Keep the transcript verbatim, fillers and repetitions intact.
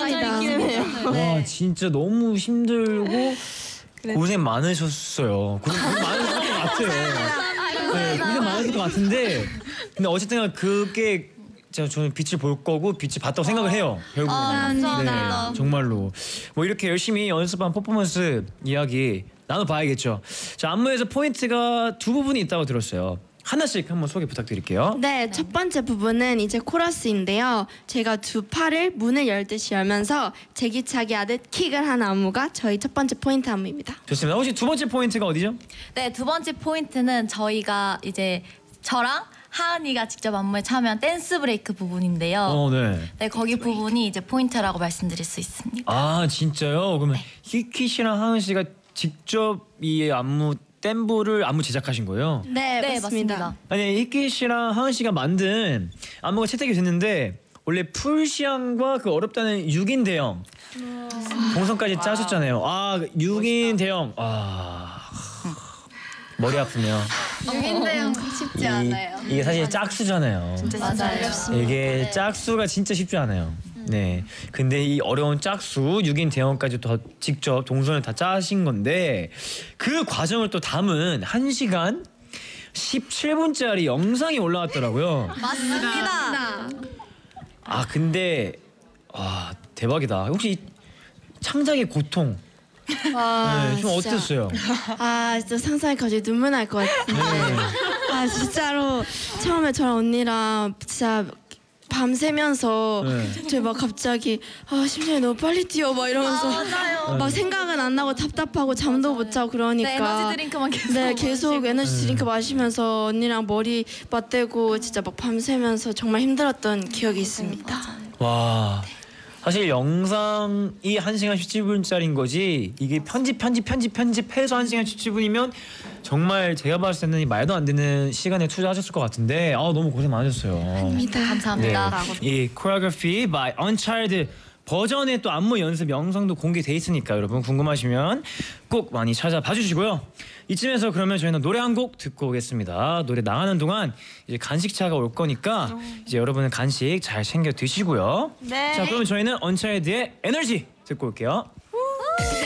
맞습니다. 와 진짜 너무 힘들고 고생 많으셨어요. 고생, 고생 많으셨을 것 같아요. 네, 고생 많으셨을 것 같은데 근데 어쨌든 그게 제가 저는 빛을 볼 거고 빛이 봤다고 생각을 해요. 결국은. 아, 네, 정말로 뭐 이렇게 열심히 연습한 퍼포먼스 이야기 나눠봐야겠죠. 자, 안무에서 포인트가 두 부분이 있다고 들었어요. 하나씩 한번 소개 부탁드릴게요. 네, 첫 번째 부분은 이제 코러스인데요. 제가 두 팔을 문을 열듯이 열면서 제기차기 하듯 킥을 하는 안무가 저희 첫 번째 포인트 안무입니다. 좋습니다. 혹시 두 번째 포인트가 어디죠? 네, 두 번째 포인트는 저희가 이제 저랑 하은이가 직접 안무에 참여한 댄스 브레이크 부분인데요. 어, 네. 네, 거기 부분이 이제 포인트라고 말씀드릴 수 있습니다. 아, 진짜요? 그러면 히키 씨랑 하은 씨가 직접 이 안무 댄브를 안무 제작하신 거예요? 네, 네, 맞습니다. 맞습니다. 아니, 히키 씨랑 하은 씨가 만든 안무가 채택이 됐는데 원래 풀시안과 그 어렵다는 육 인 대형 동선까지 짜셨잖아요. 아, 육 인 대형. 아. 머리 아프네요. 육 인 대형 쉽지 않아요. 이, 이게 사실 짝수잖아요. 맞아요. 이게 짝수가 진짜 쉽지 않아요. 네. 근데 이 어려운 짝수 육 인 대형까지 더 직접 동선을 다 짜신 건데 그 과정을 또 담은 한 시간 십칠 분짜리 영상이 올라왔더라고요. 맞습니다. 아 근데 와 대박이다. 혹시 이 창작의 고통 와, 네, 좀 진짜. 어땠어요? 아, 진짜 상상이 갑자기 눈물 날 것 같은데. 아, 진짜로 처음에 저랑 언니랑 진짜 밤새면서 네. 저희 막 갑자기 아 심장이 너무 빨리 뛰어 막 이러면서 막 생각은 안 나고 답답하고 잠도 못 자고 그러니까 네, 에너지 드링크만 계속 네 계속 마시고. 에너지 네. 드링크 마시면서 언니랑 머리 맞대고 진짜 막 밤새면서 정말 힘들었던 기억이 있습니다. 와 사실 영상이 한 시간 십칠 분짜리인 거지 이게 편집 편집 편집 편집해서 한 시간 십칠 분이면 정말 제가 봤을 때는 말도 안 되는 시간에 투자하셨을 것 같은데 아 너무 고생 많으셨어요. 감사합니다. 네. 이 Choreography by Unchild 버전의 또 안무 연습 영상도 공개돼 있으니까 여러분 궁금하시면 꼭 많이 찾아봐 주시고요. 이쯤에서 그러면 저희는 노래 한 곡 듣고 오겠습니다. 노래 나가는 동안 이제 간식차가 올 거니까 이제 여러분은 간식 잘 챙겨 드시고요. 네. 자 그러면 저희는 언차일드의 에너지 듣고 올게요.